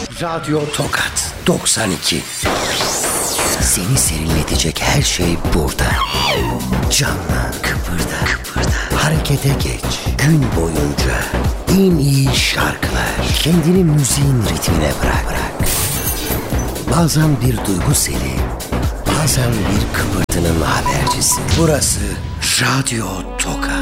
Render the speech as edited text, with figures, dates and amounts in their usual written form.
Radyo Tokat 92. Seni serinletecek her şey burada. Canla, kıpırda, harekete geç. Gün boyunca en iyi şarkılar. Kendini müziğin ritmine bırak. Bazen bir duygu seli, bazen bir kıpırtının habercisi. Burası Radyo Tokat.